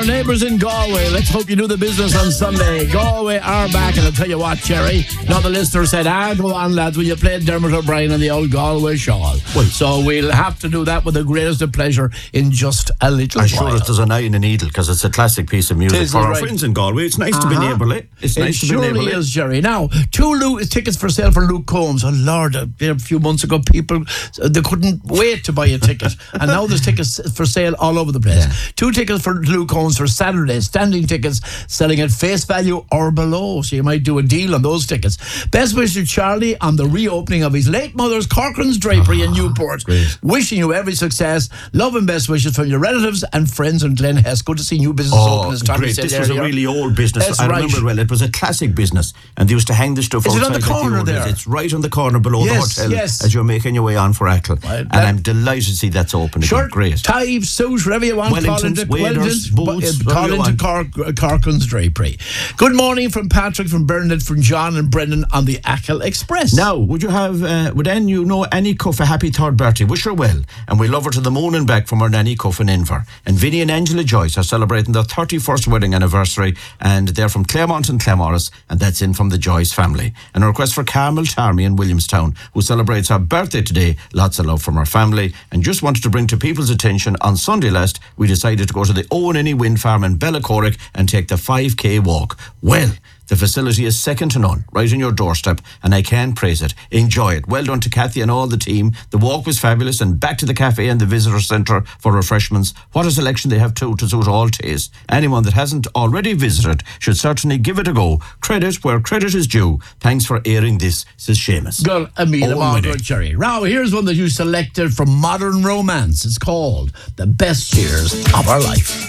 our neighbours in Galway. Let's hope you do the business on Sunday. Galway are back, and I'll tell you what, Jerry. Now the listener said, go on, lads, will you play Dermot O'Brien and the old Galway shawl? Well, so we'll have to do that with the greatest of pleasure in just a little while. I'm sure there's an eye in a needle, because it's a classic piece of music for our friends in Galway. It's nice to be neighbourly. It's nice to be neighbourly. It surely is, Jerry. Now, 2 tickets for sale for Luke Combs. Oh, Lord, a few months ago, people, they couldn't wait to buy a ticket. And now there's tickets for sale all over the place. Yeah. 2 tickets for Luke Combs for Saturday. Standing tickets selling at face value or below. So you might do a deal on those tickets. Best wishes to Charlie on the reopening of his late mother's Corcoran's Drapery in Newport. Great. Wishing you every success. Love and best wishes from your relatives and friends in Glen Hess. Good to see new business open, as Tommy said This earlier. was a really old business. That's I remember well. It was a classic business, and they used to hang the stuff outside. Is it on the corner there? It's right on the corner below the hotel as you're making your way on for Achill. And I'm delighted to see that's open again. Shirt, great. tie, suit, whatever you want. Wellingtons, waders, boots, call into Corcoran's Drapery. Good morning from Patrick, from Bernard, from John and Brendan on the Achill Express. Now, would you know Annie Cuff a happy third birthday? Wish her well, and we love her to the moon and back from our Nanny Cuff in Inver. And Vinnie and Angela Joyce are celebrating their 31st wedding anniversary, and they're from Claremont and Claremorris, and that's in from the Joyce family. And a request for Carmel Tarmy in Williamstown, who celebrates her birthday today. Lots of love from her family, and just wanted to bring to people's attention, on Sunday last, we decided to go to the Owenany Wind Farm in Bellacorrick and take the 5K walk. Well, the facility is second to none, right on your doorstep, and I can't praise it. Enjoy it. Well done to Kathy and all the team. The walk was fabulous, and back to the cafe and the visitor centre for refreshments. What a selection they have too, to suit all tastes. Anyone that hasn't already visited should certainly give it a go. Credit where credit is due. Thanks for airing this, says Seamus. Good, Emil, Margaret, Jerry. Now, here's one that you selected from Modern Romance. It's called The Best Years of Our Life.